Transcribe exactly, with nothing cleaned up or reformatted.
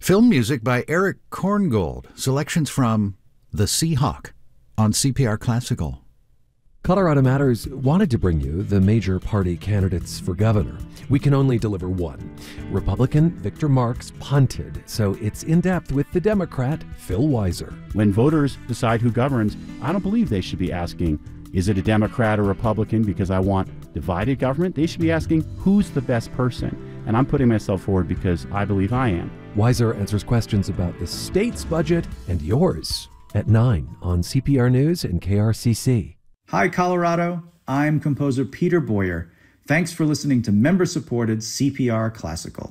Film music by Eric Korngold. Selections from The Seahawk on C P R Classical. Colorado Matters wanted to bring you the major party candidates for governor. We can only deliver one. Republican Victor Marx punted, so it's in depth with the Democrat Phil Weiser. When voters decide who governs, I don't believe they should be asking, is it a Democrat or Republican because I want divided government? They should be asking, who's the best person? And I'm putting myself forward because I believe I am. Weiser answers questions about the state's budget and yours at nine on C P R News and K R C C. Hi, Colorado. I'm composer Peter Boyer. Thanks for listening to member-supported C P R Classical.